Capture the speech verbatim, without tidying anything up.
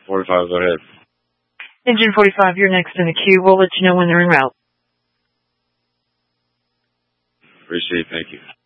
forty-five, go ahead. Engine forty-five, you're next in the queue. We'll let you know when they're en route. Appreciate it. Thank you.